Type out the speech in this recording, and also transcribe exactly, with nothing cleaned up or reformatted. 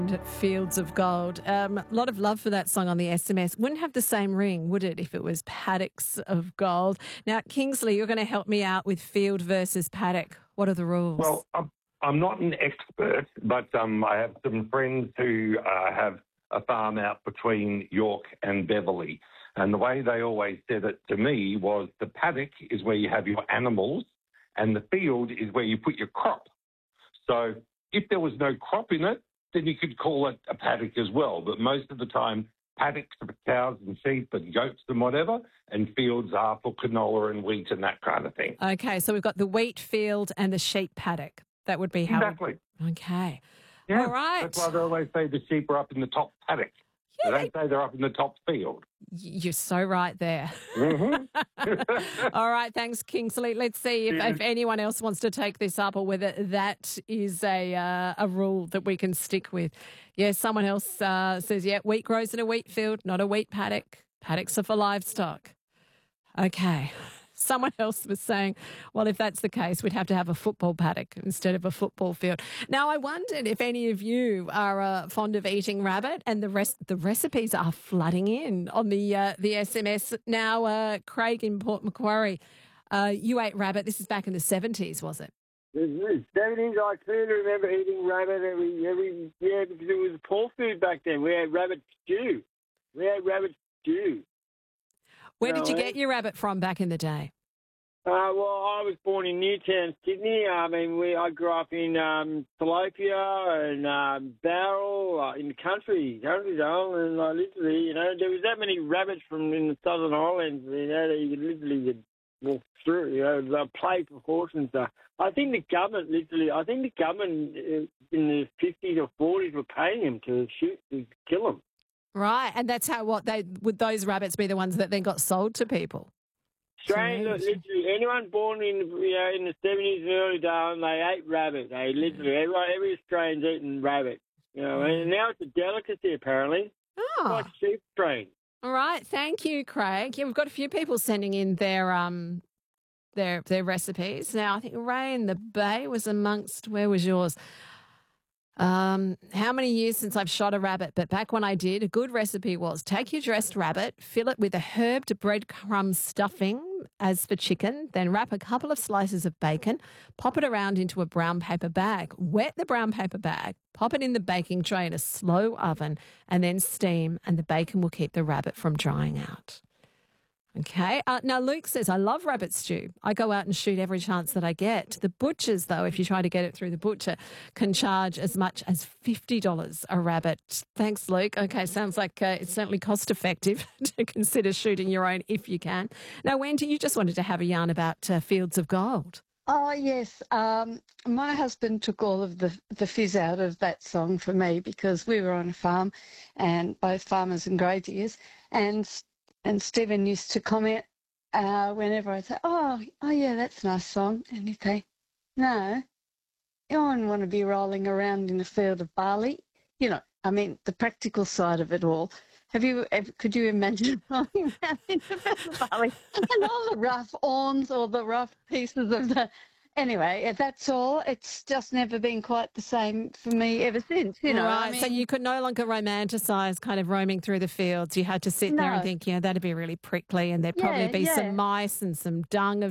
Fields of Gold. Um, a lot of love for that song on the S M S. Wouldn't have the same ring, would it, if it was Paddocks of Gold? Now, Kingsley, you're going to help me out with field versus paddock. What are the rules? Well, I'm, I'm not an expert, but um, I have some friends who uh, have a farm out between York and Beverley. And the way they always said it to me was the paddock is where you have your animals and the field is where you put your crop. So if there was no crop in it, then you could call it a paddock as well. But most of the time, paddocks are for cows and sheep and goats and whatever, and fields are for canola and wheat and that kind of thing. Okay, so we've got the wheat field and the sheep paddock. That would be how... Exactly. We... Okay. Yeah, all right. That's why they always say the sheep are up in the top paddock. Yeah, they don't they... say they're up in the top field. You're so right there. Mm-hmm. All right, thanks, Kingsley. Let's see if, if anyone else wants to take this up or whether that is a uh, a rule that we can stick with. Yes, someone else uh, says, yeah, wheat grows in a wheat field, not a wheat paddock. Paddocks are for livestock. Okay. Someone else was saying, well, if that's the case, we'd have to have a football paddock instead of a football field. Now, I wondered if any of you are uh, fond of eating rabbit, and the rest, the recipes are flooding in on the uh, the S M S. Now, uh, Craig in Port Macquarie, uh, you ate rabbit. This is back in the seventies, was it? The seventies, I clearly remember eating rabbit every, every yeah, because it was poor food back then. We had rabbit stew. We had rabbit stew. Where did you get your rabbit from back in the day? Uh, well, I was born in Newtown, Sydney. I mean, we I grew up in um, Tilapia and um, Barrel uh, in the country, country zone, and uh, literally, you know, there was that many rabbits from in the Southern Islands, you know, that you could literally walk through, you know, they play for horse and stuff. I think the government literally, I think the government uh, in the fifties or forties were paying them to shoot, to kill them. Right, and that's how what they would those rabbits be the ones that then got sold to people. Strange, literally, anyone born in you know in the seventies and early days, they ate rabbit. They literally everyone, every Australian's eating rabbit. You know, and now it's a delicacy apparently. Oh. Like sheep strain. All right, thank you, Craig. Yeah, we've got a few people sending in their um their their recipes. Now, I think Ray in the Bay was amongst. Where was yours? Um, how many years since I've shot a rabbit? But back when I did, a good recipe was take your dressed rabbit, fill it with a herbed breadcrumb stuffing as for chicken, then wrap a couple of slices of bacon, pop it around into a brown paper bag, wet the brown paper bag, pop it in the baking tray in a slow oven, and then steam, and the bacon will keep the rabbit from drying out. Okay. Uh, now, Luke says, I love rabbit stew. I go out and shoot every chance that I get. The butchers, though, if you try to get it through the butcher, can charge as much as fifty dollars a rabbit. Thanks, Luke. Okay, sounds like uh, it's certainly cost-effective to consider shooting your own if you can. Now, Wendy, you just wanted to have a yarn about uh, Fields of Gold. Oh, yes. Um, my husband took all of the, the fizz out of that song for me because we were on a farm and both farmers and graziers, and And Stephen used to comment uh, whenever I'd say, oh, oh, yeah, that's a nice song. And he'd say, no, you don't want to be rolling around in a field of barley. You know, I mean, the practical side of it all. Have you, could you imagine rolling around in a field of barley and all the rough awns or the rough pieces of the... Anyway, that's all. It's just never been quite the same for me ever since, you know. Right, I mean, so you could no longer romanticise kind of roaming through the fields. You had to sit No. there and think, yeah, that'd be really prickly, and there'd probably Yeah, be yeah. some mice and some dung of